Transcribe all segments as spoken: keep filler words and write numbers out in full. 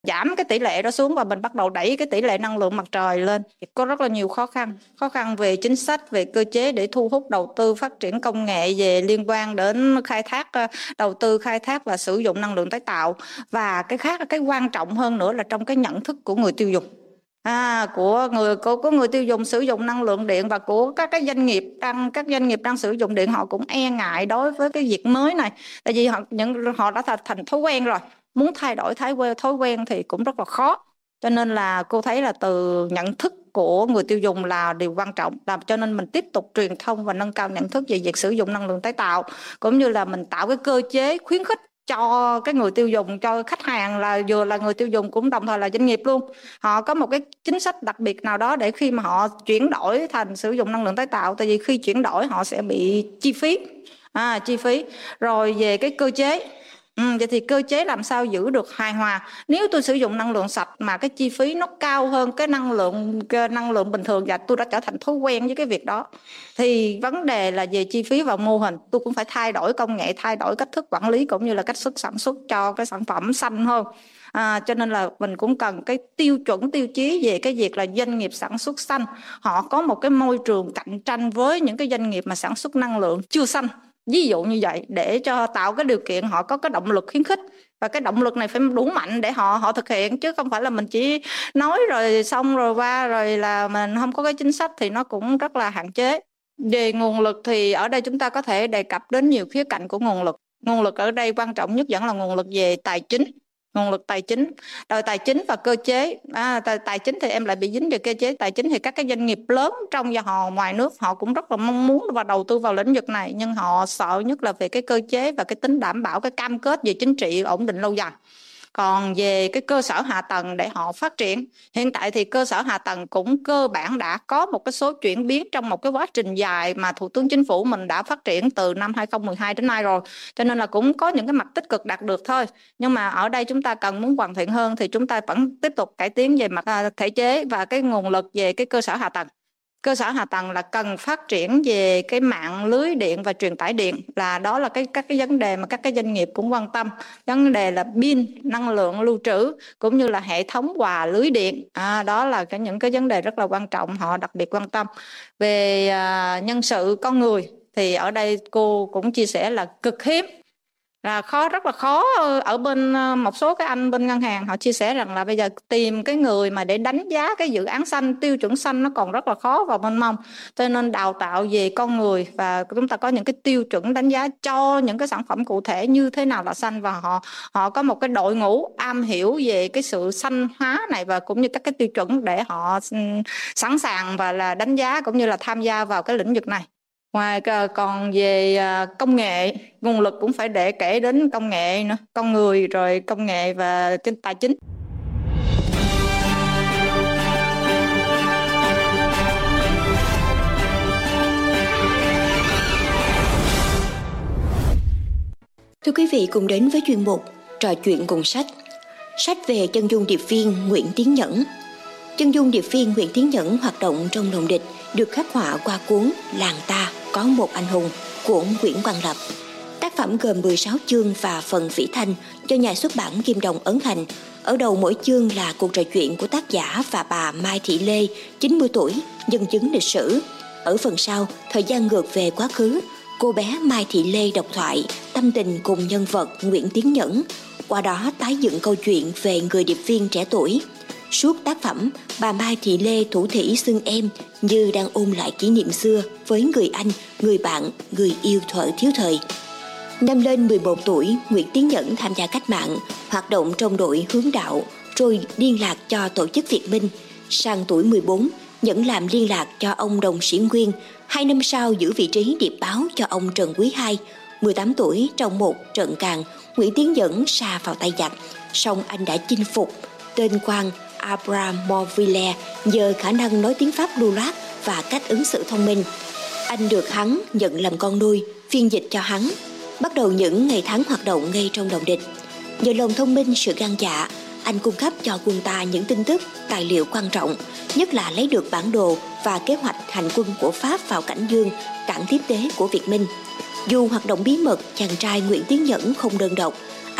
giảm cái tỷ lệ đó xuống và mình bắt đầu đẩy cái tỷ lệ năng lượng mặt trời lên. Có rất là nhiều khó khăn, khó khăn về chính sách, về cơ chế để thu hút đầu tư phát triển công nghệ về liên quan đến khai thác, đầu tư khai thác và sử dụng năng lượng tái tạo. Và cái khác, cái quan trọng hơn nữa là trong cái nhận thức của người tiêu dùng. À, của người của, của người tiêu dùng sử dụng năng lượng điện và của các cái doanh nghiệp đang các doanh nghiệp đang sử dụng điện, họ cũng e ngại đối với cái việc mới này, tại vì họ những họ đã thành thói quen rồi, muốn thay đổi thói quen thói quen thì cũng rất là khó. Cho nên là cô thấy là từ nhận thức của người tiêu dùng là điều quan trọng, làm cho nên mình tiếp tục truyền thông và nâng cao nhận thức về việc sử dụng năng lượng tái tạo, cũng như là mình tạo cái cơ chế khuyến khích cho cái người tiêu dùng, cho khách hàng là vừa là người tiêu dùng cũng đồng thời là doanh nghiệp luôn. Họ có một cái chính sách đặc biệt nào đó để khi mà họ chuyển đổi thành sử dụng năng lượng tái tạo, tại vì khi chuyển đổi họ sẽ bị chi phí, à, chi phí. Rồi về cái cơ chế, ừ, vậy thì cơ chế làm sao giữ được hài hòa. Nếu tôi sử dụng năng lượng sạch mà cái chi phí nó cao hơn cái năng lượng cái năng lượng bình thường và tôi đã trở thành thói quen với cái việc đó, thì vấn đề là về chi phí và mô hình, tôi cũng phải thay đổi công nghệ, thay đổi cách thức quản lý cũng như là cách thức sản xuất cho cái sản phẩm xanh hơn. À, cho nên là mình cũng cần cái tiêu chuẩn, tiêu chí về cái việc là doanh nghiệp sản xuất xanh họ có một cái môi trường cạnh tranh với những cái doanh nghiệp mà sản xuất năng lượng chưa xanh, ví dụ như vậy, để cho tạo cái điều kiện họ có cái động lực khuyến khích. Và cái động lực này phải đủ mạnh để họ họ thực hiện, chứ không phải là mình chỉ nói rồi xong rồi qua rồi là mình không có cái chính sách thì nó cũng rất là hạn chế. Về nguồn lực thì ở đây chúng ta có thể đề cập đến nhiều khía cạnh của nguồn lực. Nguồn lực ở đây quan trọng nhất vẫn là nguồn lực về tài chính, nguồn lực tài chính, rồi tài chính và cơ chế. À, tài, tài chính thì em lại bị dính về cơ chế. Tài chính thì các cái doanh nghiệp lớn trong và họ ngoài nước họ cũng rất là mong muốn và đầu tư vào lĩnh vực này, nhưng họ sợ nhất là về cái cơ chế và cái tính đảm bảo, cái cam kết về chính trị ổn định lâu dài. Còn về cái cơ sở hạ tầng để họ phát triển, hiện tại thì cơ sở hạ tầng cũng cơ bản đã có một cái số chuyển biến trong một cái quá trình dài mà Thủ tướng Chính phủ mình đã phát triển từ năm hai không một hai đến nay rồi, cho nên là cũng có những cái mặt tích cực đạt được thôi. Nhưng mà ở đây chúng ta cần muốn hoàn thiện hơn thì chúng ta vẫn tiếp tục cải tiến về mặt thể chế và cái nguồn lực về cái cơ sở hạ tầng. Cơ sở hạ tầng là cần phát triển về cái mạng lưới điện và truyền tải điện, là đó là cái các cái vấn đề mà các cái doanh nghiệp cũng quan tâm. Vấn đề là pin, năng lượng lưu trữ cũng như là hệ thống hòa lưới điện, à, đó là cái những cái vấn đề rất là quan trọng họ đặc biệt quan tâm. Về à, nhân sự con người thì ở đây cô cũng chia sẻ là cực hiếm, là khó, rất là khó. Ở bên một số cái anh bên ngân hàng họ chia sẻ rằng là bây giờ tìm cái người mà để đánh giá cái dự án xanh, tiêu chuẩn xanh nó còn rất là khó và mênh mông, cho nên đào tạo về con người và chúng ta có những cái tiêu chuẩn đánh giá cho những cái sản phẩm cụ thể như thế nào là xanh, và họ họ có một cái đội ngũ am hiểu về cái sự xanh hóa này và cũng như các cái tiêu chuẩn để họ sẵn sàng và là đánh giá cũng như là tham gia vào cái lĩnh vực này. Ngoài còn về công nghệ, nguồn lực cũng phải để kể đến công nghệ nữa, con người rồi công nghệ và tài chính. Thưa quý vị, cùng đến với chuyên mục Trò chuyện cùng sách. Sách về chân dung điệp viên Nguyễn Tiến Nhẫn. Chân dung điệp viên Nguyễn Tiến Nhẫn hoạt động trong lòng địch được khắc họa qua cuốn Làng ta có một anh hùng của Nguyễn Quang Lập. Tác phẩm gồm mười sáu chương và phần vĩ thanh do nhà xuất bản Kim Đồng ấn hành. Ở đầu mỗi chương là cuộc trò chuyện của tác giả và bà Mai Thị Lê, chín mươi tuổi, nhân chứng lịch sử. Ở phần sau, thời gian ngược về quá khứ, cô bé Mai Thị Lê độc thoại, tâm tình cùng nhân vật Nguyễn Tiến Nhẫn, qua đó tái dựng câu chuyện về người điệp viên trẻ tuổi. Suốt tác phẩm, bà Mai Thị Lê thủ thỉ xưng em như đang ôn lại kỷ niệm xưa với người anh, người bạn, người yêu thuở thiếu thời. Năm lên mười một tuổi, Nguyễn Tiến Nhẫn tham gia cách mạng, hoạt động trong đội hướng đạo, rồi liên lạc cho tổ chức Việt Minh. Sang tuổi mười bốn, Nhẫn làm liên lạc cho ông Đồng Sĩ Nguyên, hai năm sau giữ vị trí điệp báo cho ông Trần Quý Hai. mười tám tuổi, trong một trận càn, Nguyễn Tiến Nhẫn sa vào tay giặc, song anh đã chinh phục tên quan Abramoville nhờ khả năng nói tiếng Pháp lưu loát và cách ứng xử thông minh. Anh được hắn nhận làm con nuôi, phiên dịch cho hắn, bắt đầu những ngày tháng hoạt động ngay trong lòng địch. Nhờ lòng thông minh, sự gan dạ, anh cung cấp cho quân ta những tin tức, tài liệu quan trọng, nhất là lấy được bản đồ và kế hoạch hành quân của Pháp vào Cảnh Dương, cảng tiếp tế của Việt Minh. Dù hoạt động bí mật, chàng trai Nguyễn Tiến Nhẫn không đơn độc,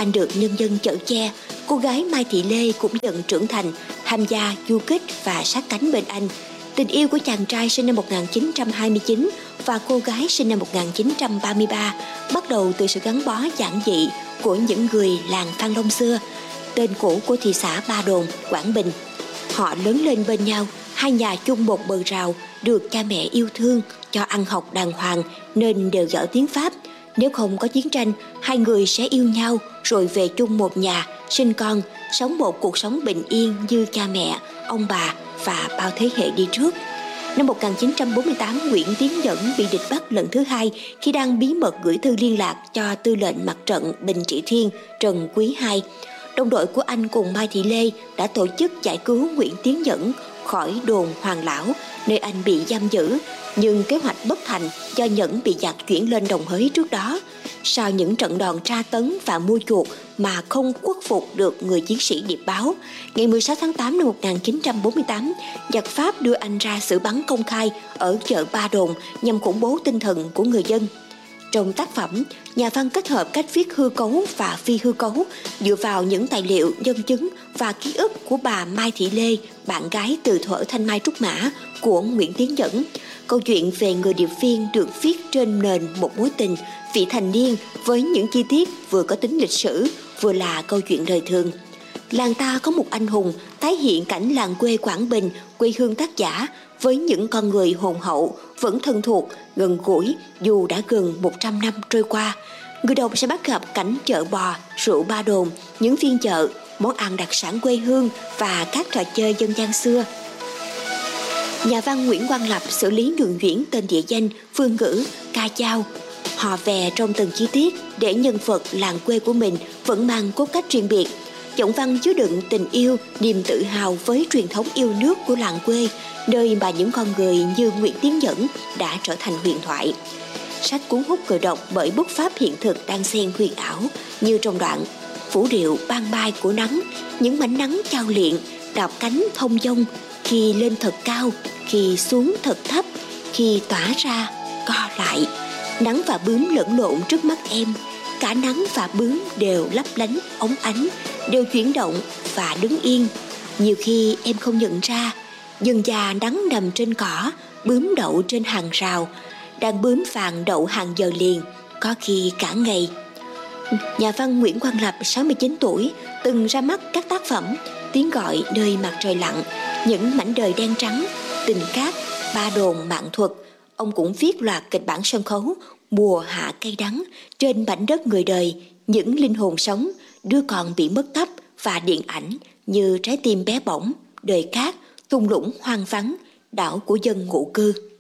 anh được nhân dân chở che, cô gái Mai Thị Lê cũng dần trưởng thành, tham gia du kích và sát cánh bên anh. Tình yêu của chàng trai sinh năm một nghìn chín trăm hai mươi chín và cô gái sinh năm một nghìn chín trăm ba mươi ba bắt đầu từ sự gắn bó giản dị của những người làng Phan Long xưa, tên cũ của thị xã Ba Đồn, Quảng Bình. Họ lớn lên bên nhau, hai nhà chung một bờ rào, được cha mẹ yêu thương, cho ăn học đàng hoàng nên đều giỏi tiếng Pháp. Nếu không có chiến tranh, hai người sẽ yêu nhau rồi về chung một nhà, sinh con, sống một cuộc sống bình yên như cha mẹ, ông bà và bao thế hệ đi trước. Năm một nghìn chín trăm bốn mươi tám, Nguyễn Tiến Nhẫn bị địch bắt lần thứ hai khi đang bí mật gửi thư liên lạc cho tư lệnh mặt trận Bình Trị Thiên Trần Quý hai. Đồng đội của anh cùng Mai Thị Lê đã tổ chức giải cứu Nguyễn Tiến Nhẫn khỏi đồn Hoàng Lão, nơi anh bị giam giữ, nhưng kế hoạch bất thành do Nhẫn bị giặc chuyển lên Đồng Hới trước đó. Sau những trận đòn tra tấn và mua chuộc mà không khuất phục được người chiến sĩ Điệp Báo, ngày mười sáu tháng tám năm một nghìn chín trăm bốn mươi tám, giặc Pháp đưa anh ra xử bắn công khai ở chợ Ba Đồn nhằm khủng bố tinh thần của người dân. Trong tác phẩm, nhà văn kết hợp cách viết hư cấu và phi hư cấu dựa vào những tài liệu, nhân chứng và ký ức của bà Mai Thị Lê, bạn gái từ thuở Thanh Mai Trúc Mã của Nguyễn Tiến Nhẫn. Câu chuyện về người điệp viên được viết trên nền một mối tình vị thành niên với những chi tiết vừa có tính lịch sử, vừa là câu chuyện đời thường. Làng ta có một anh hùng tái hiện cảnh làng quê Quảng Bình, quê hương tác giả, với những con người hồn hậu, vẫn thân thuộc, gần gũi dù đã gần một trăm năm trôi qua. Người đọc sẽ bắt gặp cảnh chợ bò, rượu Ba Đồn, những phiên chợ, món ăn đặc sản quê hương và các trò chơi dân gian xưa. Nhà văn Nguyễn Quang Lập xử lý nhuần nhuyễn tên địa danh, phương ngữ, ca dao, hò vè trong từng chi tiết để nhân vật làng quê của mình vẫn mang cốt cách riêng biệt. Giọng văn chứa đựng tình yêu, niềm tự hào với truyền thống yêu nước của làng quê, nơi mà những con người như Nguyễn Tiến Nhẫn đã trở thành huyền thoại. Sách cuốn hút người đọc bởi bút pháp hiện thực đang xen huyền ảo, như trong đoạn phủ điệu ban mai của nắng, những mảnh nắng chao liệng, đạp cánh thông dong, khi lên thật cao, khi xuống thật thấp, khi tỏa ra, co lại. Nắng và bướm lẫn lộn trước mắt em, cả nắng và bướm đều lấp lánh óng ánh, đều chuyển động và đứng yên. Nhiều khi em không nhận ra, dần già nắng nằm trên cỏ, bướm đậu trên hàng rào, đàn bướm vàng đậu hàng giờ liền, có khi cả ngày. Nhà văn Nguyễn Quang Lập, sáu mươi chín tuổi, từng ra mắt các tác phẩm Tiếng gọi nơi mặt trời lặn, Những mảnh đời đen trắng, Tình cát, Ba Đồn mạng thuật. Ông cũng viết loạt kịch bản sân khấu Mùa hạ cây đắng, Trên mảnh đất người đời, Những linh hồn sống, Đứa con bị mất tóc và điện ảnh như Trái tim bé bỏng, Đời cát, Thung lũng hoang vắng, Đảo của dân ngụ cư.